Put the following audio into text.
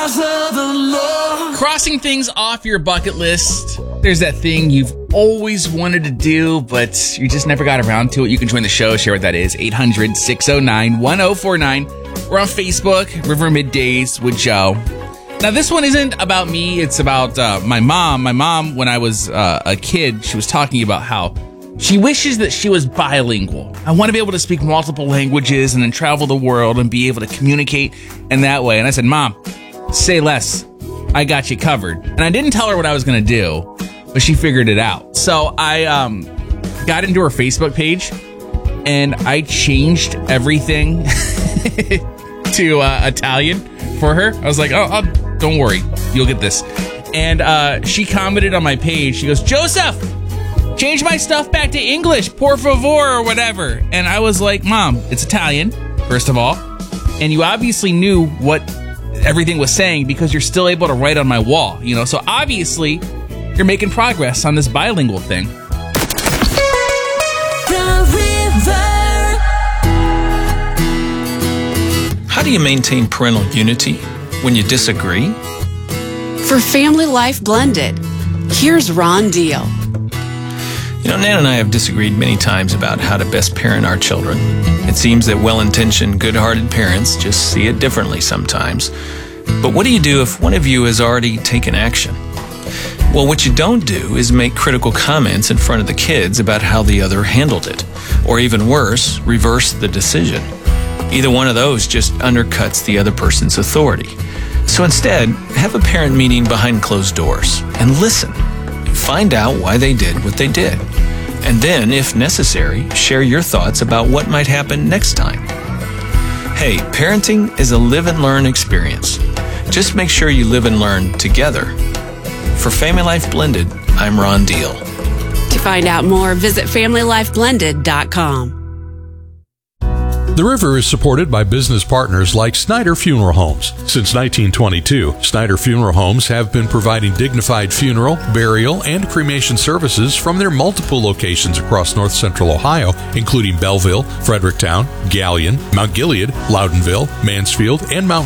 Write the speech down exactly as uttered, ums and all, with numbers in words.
Crossing things off your bucket list. There's that thing you've always wanted to do, but you just never got around to it. You can join the show, share what that is, eight hundred, six oh nine, one oh four nine. We're on Facebook, River Middays with Joe. Now, this one isn't about me. It's about uh, my mom. My mom, when I was uh, a kid, she was talking about how she wishes that she was bilingual. I want to be able to speak multiple languages and then travel the world and be able to communicate in that way. And I said, Mom, say less. I got you covered. And I didn't tell her what I was going to do, but she figured it out. So I um, got into her Facebook page and I changed everything to uh, Italian for her. I was like, oh, I'll, don't worry. You'll get this. And uh, she commented on my page. She goes, Joseph, change my stuff back to English, por favor, or whatever. And I was like, Mom, it's Italian, first of all. And you obviously knew what everything was saying because you're still able to write on my wall, you know? So obviously, you're making progress on this bilingual thing. The River. How do you maintain parental unity when you disagree? For Family Life Blended, here's Ron Deal. You know, Nan and I have disagreed many times about how to best parent our children. It seems that well-intentioned, good-hearted parents just see it differently sometimes. But what do you do if one of you has already taken action? Well, what you don't do is make critical comments in front of the kids about how the other handled it. Or even worse, reverse the decision. Either one of those just undercuts the other person's authority. So instead, have a parent meeting behind closed doors and listen. Find out why they did what they did. And then, if necessary, share your thoughts about what might happen next time. Hey, parenting is a live and learn experience. Just make sure you live and learn together. For Family Life Blended, I'm Ron Deal. To find out more, visit family life blended dot com. The River is supported by business partners like Snyder Funeral Homes. Since nineteen twenty-two, Snyder Funeral Homes have been providing dignified funeral, burial, and cremation services from their multiple locations across north central Ohio, including Belleville, Fredericktown, Galion, Mount Gilead, Loudonville, Mansfield, and Mount